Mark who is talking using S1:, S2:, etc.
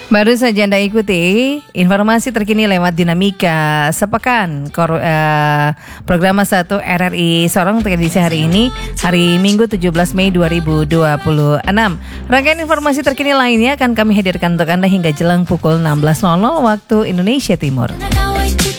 S1: Baru saja Anda ikuti informasi terkini lewat Dinamika Sepekan Program 1 RRI Sorong untuk edisi hari ini, hari Minggu 17 Mei 2026. Rangkaian informasi terkini lainnya akan kami hadirkan untuk Anda hingga jelang pukul 16.00 waktu Indonesia Timur.